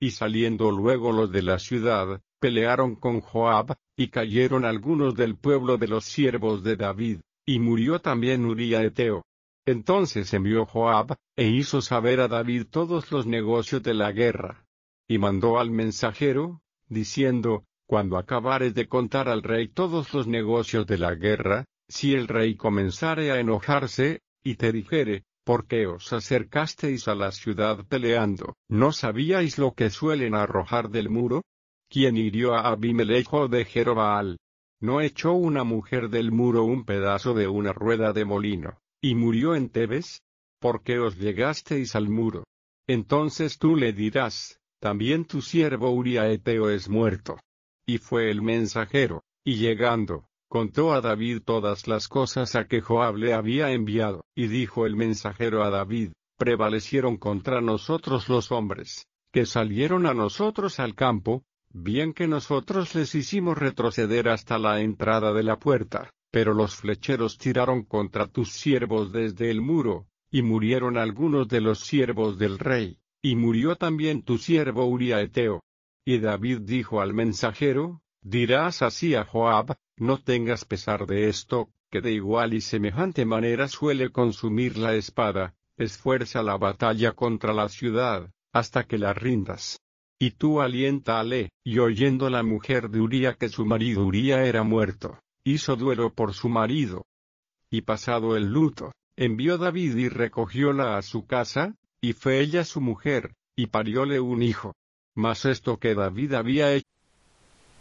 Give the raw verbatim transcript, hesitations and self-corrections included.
y saliendo luego los de la ciudad, pelearon con Joab, y cayeron algunos del pueblo de los siervos de David, y murió también Uría Heteo. Entonces envió Joab, e hizo saber a David todos los negocios de la guerra. Y mandó al mensajero, diciendo, cuando acabares de contar al rey todos los negocios de la guerra, si el rey comenzare a enojarse, y te dijere, ¿por qué os acercasteis a la ciudad peleando? ¿No sabíais lo que suelen arrojar del muro? ¿Quién hirió a Abimelech de Jerobbaal? ¿No echó una mujer del muro un pedazo de una rueda de molino, y murió en Tebes? ¿Por qué os llegasteis al muro? Entonces tú le dirás, también tu siervo Uría Heteo es muerto. Y fue el mensajero, y llegando, contó a David todas las cosas a que Joab le había enviado. Y dijo el mensajero a David, prevalecieron contra nosotros los hombres, que salieron a nosotros al campo, bien que nosotros les hicimos retroceder hasta la entrada de la puerta, pero los flecheros tiraron contra tus siervos desde el muro, y murieron algunos de los siervos del rey, y murió también tu siervo Uría Heteo. Y David dijo al mensajero, dirás así a Joab, no tengas pesar de esto, que de igual y semejante manera suele consumir la espada, esfuerza la batalla contra la ciudad, hasta que la rindas. Y tú aliéntale. Y oyendo la mujer de Uría que su marido Uría era muerto, hizo duelo por su marido. Y pasado el luto, envió David y recogióla a su casa, y fue ella su mujer, y parióle un hijo. Mas esto que David había hecho